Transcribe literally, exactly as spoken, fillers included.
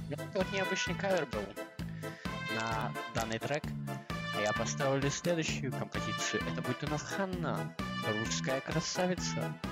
Это вот необычный кавер был на данный трек. А я поставлю следующую композицию. Это будет у нас Ханна, русская красавица.